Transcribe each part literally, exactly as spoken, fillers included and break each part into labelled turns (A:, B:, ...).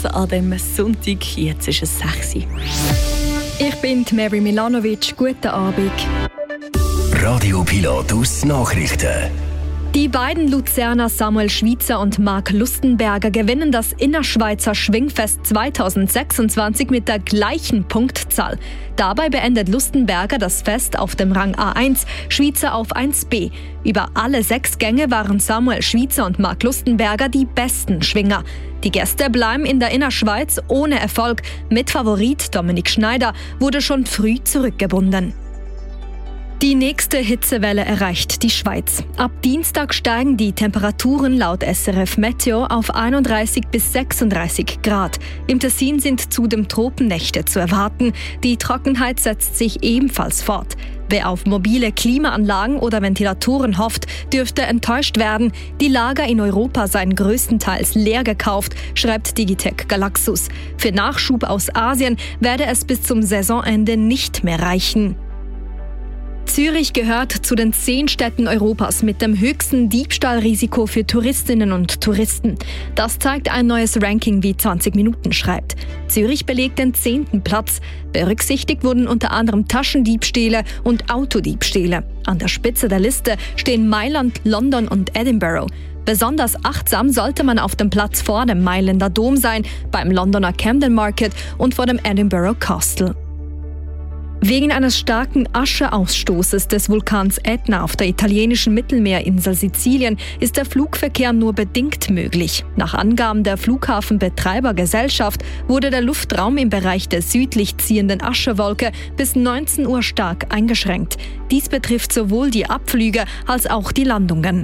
A: An diesem Sonntag, jetzt ist es sechs Uhr.
B: Ich bin Mary Milanovic. Guten Abend.
C: Radio Pilatus Nachrichten.
B: Die beiden Luzerner Samuel Schweitzer und Marc Lustenberger gewinnen das Innerschweizer Schwingfest zweitausendsechsundzwanzig mit der gleichen Punktzahl. Dabei beendet Lustenberger das Fest auf dem Rang A eins, Schweitzer auf eins B. Über alle sechs Gänge waren Samuel Schweitzer und Marc Lustenberger die besten Schwinger. Die Gäste bleiben in der Innerschweiz ohne Erfolg. Mitfavorit Dominik Schneider wurde schon früh zurückgebunden. Die nächste Hitzewelle erreicht die Schweiz. Ab Dienstag steigen die Temperaturen laut S R F Meteo auf einunddreißig bis sechsunddreißig Grad. Im Tessin sind zudem Tropennächte zu erwarten. Die Trockenheit setzt sich ebenfalls fort. Wer auf mobile Klimaanlagen oder Ventilatoren hofft, dürfte enttäuscht werden. Die Lager in Europa seien größtenteils leer gekauft, schreibt Digitec Galaxus. Für Nachschub aus Asien werde es bis zum Saisonende nicht mehr reichen. Zürich gehört zu den zehn Städten Europas mit dem höchsten Diebstahlrisiko für Touristinnen und Touristen. Das zeigt ein neues Ranking, wie zwanzig Minuten schreibt. Zürich belegt den zehnten Platz. Berücksichtigt wurden unter anderem Taschendiebstähle und Autodiebstähle. An der Spitze der Liste stehen Mailand, London und Edinburgh. Besonders achtsam sollte man auf dem Platz vor dem Mailänder Dom sein, beim Londoner Camden Market und vor dem Edinburgh Castle. Wegen eines starken Ascheausstoßes des Vulkans Ätna auf der italienischen Mittelmeerinsel Sizilien ist der Flugverkehr nur bedingt möglich. Nach Angaben der Flughafenbetreibergesellschaft wurde der Luftraum im Bereich der südlich ziehenden Aschewolke bis neunzehn Uhr stark eingeschränkt. Dies betrifft sowohl die Abflüge als auch die Landungen.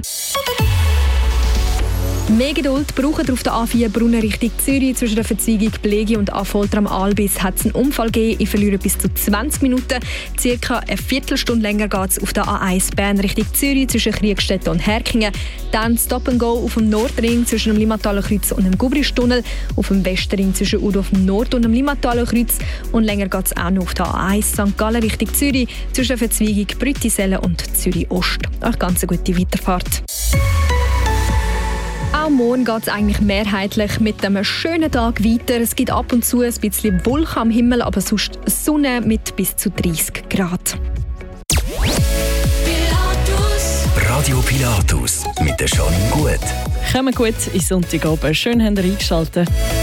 B: Mehr Geduld brauchen auf der A vier Brunnen Richtung Zürich. Zwischen der Verzweigung Blegi und Affolter am Albis hat es einen Unfall gegeben. Ich verliere bis zu zwanzig Minuten. Circa eine Viertelstunde länger geht es auf der A eins Bern Richtung Zürich zwischen Kriegstetten und Herkingen. Dann Stop and Go auf dem Nordring zwischen dem Limmataler Kreuz und dem Gubristunnel. Auf dem Westring zwischen Udorf Nord und dem Limmataler Kreuz. Und länger geht es auch noch auf der A eins Sankt Gallen Richtung Zürich zwischen der Verzweigung Brüttisellen und Zürich Ost. Eine ganz gute Weiterfahrt. Auch morgen geht es eigentlich mehrheitlich mit einem schönen Tag weiter. Es gibt ab und zu ein bisschen Wolken am Himmel, aber sonst Sonne mit bis zu dreißig Grad.
C: Pilatus. Radio Pilatus mit der Janine Gut.
A: Kommen gut in Sonntagabend. Schön, habt ihr eingeschaltet.